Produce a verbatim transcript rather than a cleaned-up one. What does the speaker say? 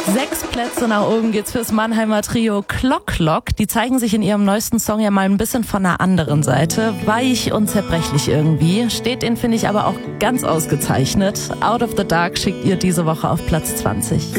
Sechs Plätze nach oben geht's fürs Mannheimer Trio Clock Clock. Die zeigen sich in ihrem neuesten Song ja mal ein bisschen von einer anderen Seite. Weich und zerbrechlich irgendwie. Steht den, finde ich, aber auch ganz ausgezeichnet. Out of the Dark schickt ihr diese Woche auf Platz zwanzig.